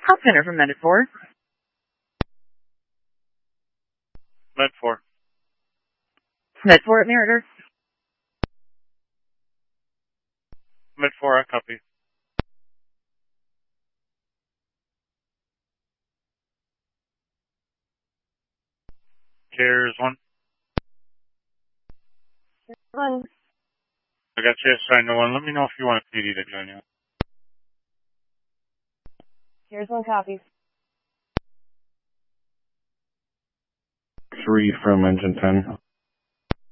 Call center from Med 4. Med 4. Med 4 at Meritor. Med 4, I copy. Cares 1. One. I got you assigned to 1. Let me know if you want a PD to join you. Here's 1 copy. 3 from engine 10.